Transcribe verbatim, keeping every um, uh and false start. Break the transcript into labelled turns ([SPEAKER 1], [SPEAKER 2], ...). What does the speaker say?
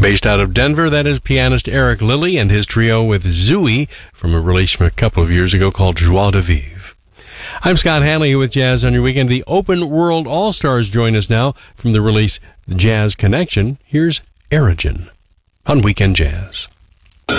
[SPEAKER 1] Based out of Denver, that is pianist Eric Lilly and his trio with Zooey from a release from a couple of years ago called Joie de Vivre. I'm Scott Hanley here with Jazz on Your Weekend. The Open World All-Stars join us now from the release The Jazz Connection. Here's Erigen on Weekend Jazz.